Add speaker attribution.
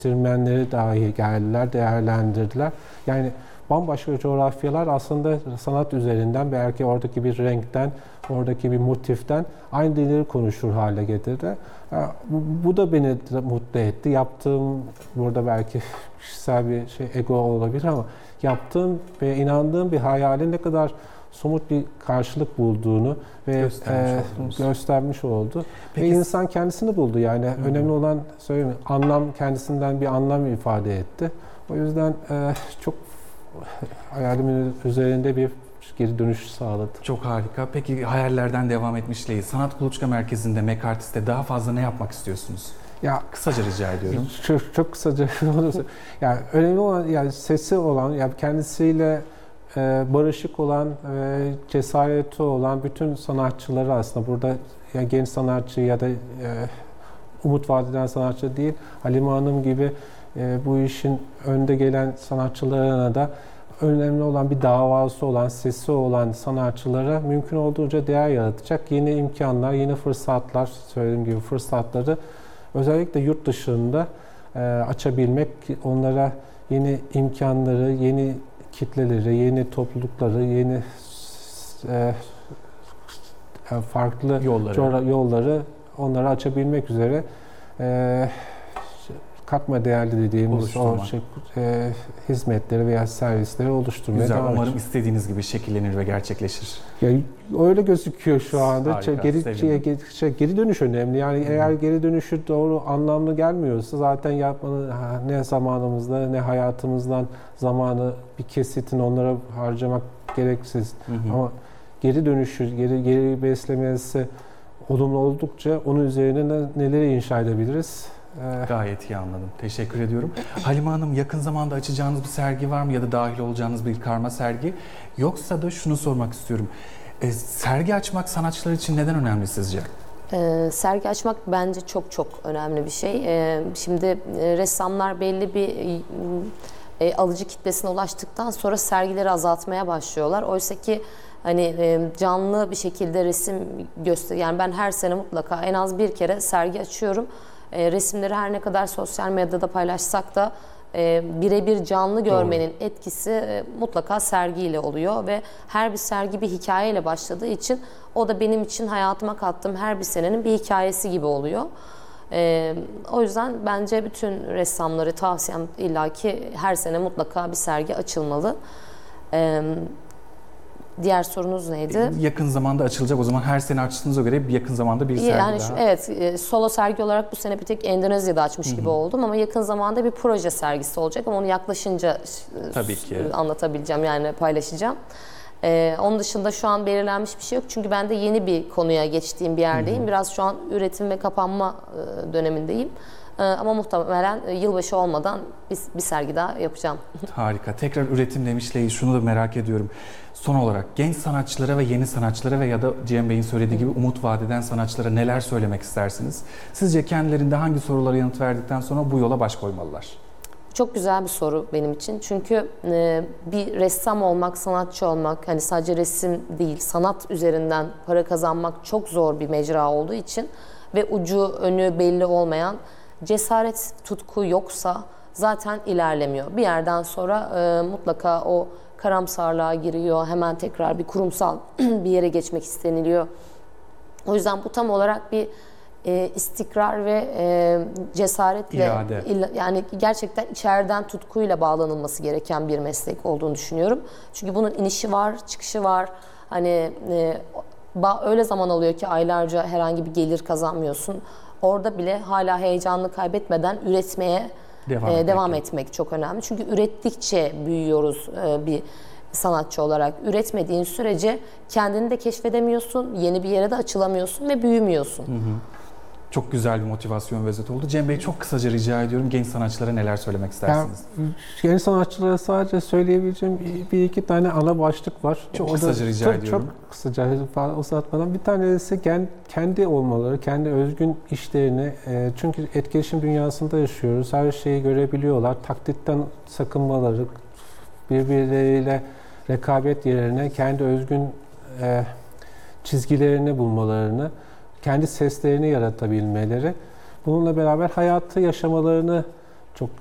Speaker 1: eleştirmenleri dahi geldiler, değerlendirdiler. Yani bambaşka coğrafyalar aslında sanat üzerinden belki oradaki bir renkten, oradaki bir motiften aynı dilleri konuşur hale getirdi. Bu da beni mutlu etti. Yaptığım, burada belki kişisel bir ego olabilir ama yaptığım ve inandığım bir hayalin ne kadar somut bir karşılık bulduğunu ve göstermiş oldu. Peki, ve insan kendisini buldu. Yani önemli olan söyleyeyim, anlam, kendisinden bir anlam ifade etti. O yüzden çok hayalimin üzerinde bir geri dönüş sağladı.
Speaker 2: Çok harika. Peki hayallerden devam etmişleyiz. Sanat Kuluçka Merkezi'nde, Mekartist'te daha fazla ne yapmak istiyorsunuz?
Speaker 1: Ya
Speaker 2: kısaca rica ediyorum.
Speaker 1: Çok kısaca olursa, yani önemli olan, yani sesi olan, yani kendisiyle barışık olan, cesareti olan bütün sanatçıları aslında burada, yani genç sanatçı ya da umut vaat eden sanatçı değil, Halime Hanım gibi bu işin önde gelen sanatçılarına da önemli olan bir davası olan, sesi olan sanatçılara mümkün olduğunca değer yaratacak yeni imkanlar, yeni fırsatlar, söylediğim gibi fırsatları özellikle yurt dışında açabilmek, onlara yeni imkanları, yeni kitleleri, yeni toplulukları, yeni farklı yolları onlara açabilmek üzere katma değerli dediğimiz o hizmetleri veya servisleri oluşturmaya devam edeceğiz.
Speaker 2: Umarım istediğiniz gibi şekillenir ve gerçekleşir.
Speaker 1: Yani öyle gözüküyor şu anda.
Speaker 2: Harika,
Speaker 1: geri dönüş önemli. Yani eğer geri dönüşü doğru, anlamlı gelmiyorsa zaten yapmanın ne zamanımızda ne hayatımızdan zamanı bir kesitin onlara harcamak gereksiz. Ama geri dönüşü, geri beslemesi olumlu oldukça onun üzerine neleri inşa edebiliriz?
Speaker 2: Gayet iyi anladım. Teşekkür ediyorum. Halime Hanım, yakın zamanda açacağınız bir sergi var mı ya da dahil olacağınız bir karma sergi? Yoksa da şunu sormak istiyorum. Sergi açmak sanatçılar için neden önemli sizce?
Speaker 3: Sergi açmak bence çok çok önemli bir şey. Şimdi ressamlar belli bir alıcı kitlesine ulaştıktan sonra sergileri azaltmaya başlıyorlar. Oysa ki hani canlı bir şekilde resim yani ben her sene mutlaka en az bir kere sergi açıyorum. Resimleri her ne kadar sosyal medyada paylaşsak da birebir canlı görmenin etkisi mutlaka sergiyle oluyor ve her bir sergi bir hikayeyle başladığı için o da benim için hayatıma kattığım her bir senenin bir hikayesi gibi oluyor. O yüzden bence bütün ressamları tavsiyem illaki her sene mutlaka bir sergi açılmalı. Diğer sorunuz neydi?
Speaker 2: Yakın zamanda açılacak, o zaman her sene açtığınıza göre yakın zamanda bir sergi
Speaker 3: yani
Speaker 2: daha.
Speaker 3: Evet, solo sergi olarak bu sene bir tek Endonezya'da açmış gibi oldum ama yakın zamanda bir proje sergisi olacak ama onu yaklaşınca
Speaker 2: tabii ki
Speaker 3: anlatabileceğim, yani paylaşacağım. Onun dışında şu an belirlenmiş bir şey yok çünkü ben de yeni bir konuya geçtiğim bir yerdeyim. Biraz şu an üretim ve kapanma dönemindeyim. Ama muhtemelen yılbaşı olmadan bir sergi daha yapacağım.
Speaker 2: Harika. Tekrar üretim demişleyiz. Şunu da merak ediyorum. Son olarak genç sanatçılara ve yeni sanatçılara ve ya da Cem Bey'in söylediği gibi umut vaat eden sanatçılara neler söylemek istersiniz? Sizce kendilerinde hangi sorulara yanıt verdikten sonra bu yola baş koymalılar?
Speaker 3: Çok güzel bir soru benim için. Çünkü bir ressam olmak, sanatçı olmak, hani sadece resim değil, sanat üzerinden para kazanmak çok zor bir mecra olduğu için ve ucu önü belli olmayan, cesaret, tutku yoksa zaten ilerlemiyor. Bir yerden sonra mutlaka o karamsarlığa giriyor. Hemen tekrar bir kurumsal bir yere geçmek isteniliyor. O yüzden bu tam olarak bir istikrar ve cesaretle, yani gerçekten içeriden tutkuyla bağlanılması gereken bir meslek olduğunu düşünüyorum. Çünkü bunun inişi var, çıkışı var. Hani öyle zaman oluyor ki aylarca herhangi bir gelir kazanmıyorsun. Orada bile hala heyecanını kaybetmeden üretmeye devam etmek çok önemli. Çünkü ürettikçe büyüyoruz bir sanatçı olarak. Üretmediğin sürece kendini de keşfedemiyorsun, yeni bir yere de açılamıyorsun ve büyümüyorsun.
Speaker 2: Çok güzel bir motivasyon ve özet oldu. Cem Bey, çok kısaca rica ediyorum, genç sanatçılara neler söylemek istersiniz?
Speaker 1: Genç sanatçılara sadece söyleyebileceğim bir iki tane ana başlık var.
Speaker 2: Çok kısaca rica ediyorum.
Speaker 1: Çok kısaca, uzatmadan. Bir tanesi kendi olmaları, kendi özgün işlerini. Çünkü etkileşim dünyasında yaşıyoruz. Her şeyi görebiliyorlar. Taklitten sakınmaları, birbirleriyle rekabet yerine kendi özgün çizgilerini bulmalarını, kendi seslerini yaratabilmeleri, bununla beraber hayatı yaşamalarını